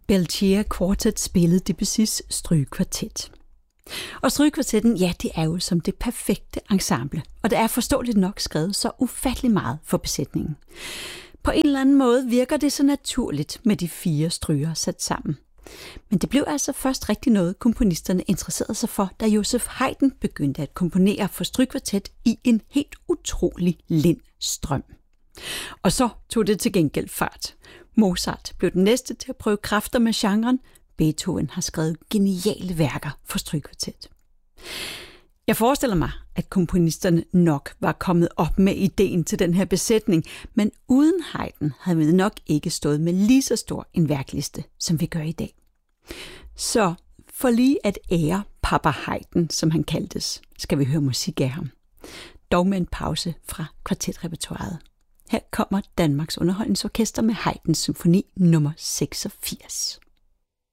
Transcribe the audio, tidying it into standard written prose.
Belchier Quartet spillede Debussys strygekvartet. Og strygekvartetten, ja, det er jo som det perfekte ensemble, og det er forståeligt nok skrevet så ufattelig meget for besætningen. På en eller anden måde virker det så naturligt med de 4 strygere sat sammen. Men det blev altså først rigtig noget, komponisterne interesserede sig for, da Joseph Haydn begyndte at komponere for strygekvartet i en helt utrolig lind strøm. Og så tog det til gengæld fart. Mozart blev den næste til at prøve kræfter med genren. Beethoven har skrevet geniale værker for strygekvartet. Jeg forestiller mig, at komponisterne nok var kommet op med ideen til den her besætning, men uden Haydn havde vi nok ikke stået med lige så stor en værkliste, som vi gør i dag. Så for lige at ære Papa Haydn, som han kaldtes, skal vi høre musik af ham. Dog med en pause fra kvartetrepertoiret. Her kommer Danmarks Underholdningsorkester med Haydns symfoni nummer 86.